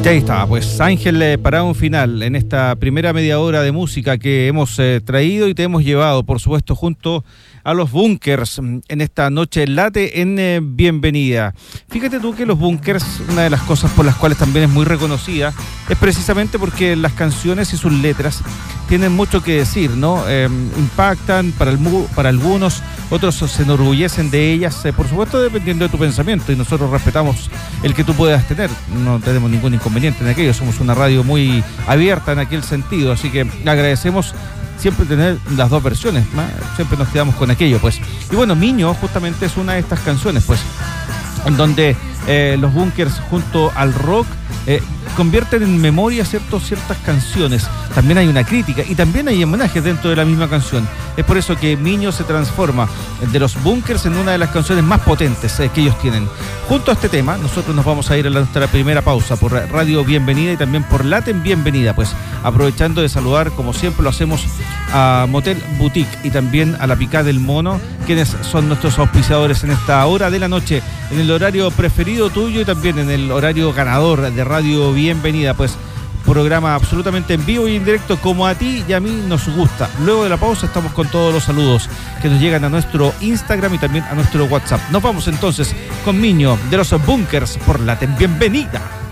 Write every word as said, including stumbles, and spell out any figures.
Y ahí está, pues Ángel, eh, para un final en esta primera media hora de música que hemos eh, traído y te hemos llevado, por supuesto, junto a los Bunkers en esta noche late en eh, Bienvenida. Fíjate tú que los Bunkers, una de las cosas por las cuales también es muy reconocida, es precisamente porque las canciones y sus letras tienen mucho que decir, ¿no? Eh, impactan para, el, para algunos, otros se enorgullecen de ellas, eh, por supuesto dependiendo de tu pensamiento, y nosotros respetamos el que tú puedas tener, no tenemos ningún inconveniente en aquello, somos una radio muy abierta en aquel sentido, así que agradecemos siempre tener las dos versiones, ¿no? Siempre nos quedamos con aquello, pues. Y bueno, Miño justamente es una de estas canciones, pues, en donde eh, los Bunkers junto al rock eh, convierten en memoria ciertos, ciertas canciones. También hay una crítica y también hay homenajes dentro de la misma canción. Es por eso que Miño se transforma de los Bunkers en una de las canciones más potentes eh, que ellos tienen. Junto a este tema, nosotros nos vamos a ir a nuestra primera pausa por Radio Bienvenida y también por Latin Bienvenida, pues aprovechando de saludar, como siempre lo hacemos, a Motel Boutique y también a la Picá del Mono, quienes son nuestros auspiciadores en esta hora de la noche, en el horario preferido tuyo y también en el horario ganador de Radio Bienvenida, pues programa absolutamente en vivo y en directo como a ti y a mí nos gusta. Luego de la pausa estamos con todos los saludos que nos llegan a nuestro Instagram y también a nuestro WhatsApp. Nos vamos entonces con Miño de los Bunkers por Latin Bienvenida.